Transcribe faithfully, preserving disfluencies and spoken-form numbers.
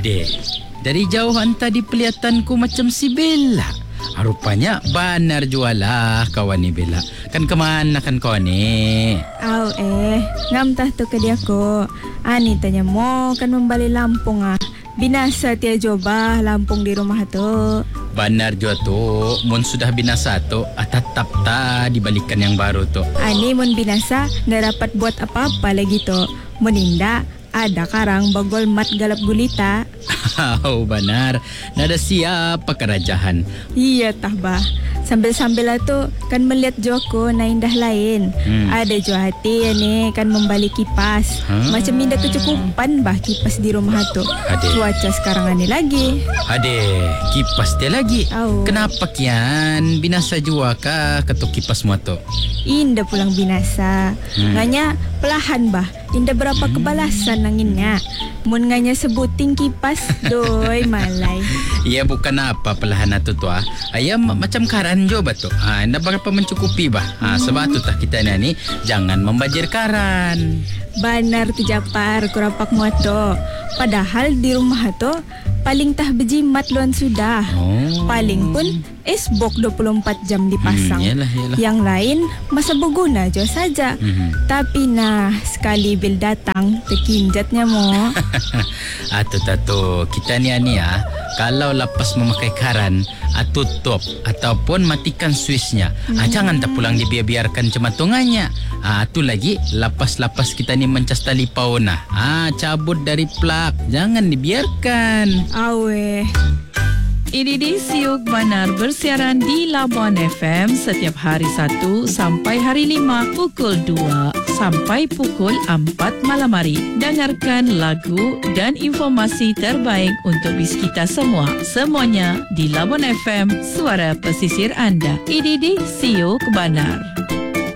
Adik, dari jauh hantar di pelihatanku macam si Bella. Ah, rupanya benar jualah kawan ni Bella. Kan kemana kan kau ni? Au eh, ngam tah tu ke dia ko. Ani tanya mo kan membalik Lampung ah. Binasa tia coba Lampung di rumah tu. Benar jua tu, mun sudah binasa tu, ah, tetap ta dibalikan yang baru tu. Ani mun binasa ndak dapat buat apa-apa lagi tu. Meninda ada karang bagol mat galap gulita. Oh benar, nada siapa kerajaan. Iya tah bah. Sambil-sambil lah tu kan melihat Joko na indah lain. Hmm. Ada jo hati ya ni kan membalik kipas. Huh? Macam indah kecukupan bah kipas di rumah tu. Ade. Cuaca sekarang ni lagi. Ade, kipas dia lagi. Oh. Kenapa kian binasa jua kah ketuk kipas mu tu? Indah pulang binasa. Hmm. Nganya pelahan bah. Indah berapa hmm. kebalasan nanginnya. Mun nganya sebuting kipas doi malai. Ya bukan apa pelahan tu tu ah. Ayam macam karan jo batu. Ha, indah berapa mencukupi bah. Ha, sebab tu tah kita ni jangan membajir karan. Benar tu Japar kurapak muato. Padahal di rumah tu paling tah bejimat luan sudah. Oh. Paling pun esbok dua puluh empat jam dipasang. Hmm, yalah, yalah. Yang lain masa berguna jo saja. Hmm. Tapi nah sekali bil datang terkinjatnya mo. Atu tatu kita ni ani ah kalau lepas memakai karan ah, tutup ataupun matikan switchnya. Hmm. Ah, jangan tak pulang dibiar-biarkan cematungannya. Ah tu lagi lapas-lapas kita ni mencas tali pauna. Ah cabut dari plug, jangan dibiarkan. Awe. Ini di Siuk Benar bersiaran di Labuan F M setiap hari Sabtu sampai hari lima pukul dua sampai pukul empat malam hari. Dengarkan lagu dan informasi terbaik untuk bis kita semua. Semuanya di Labuan F M, suara pesisir anda. Ini di Siuk Benar.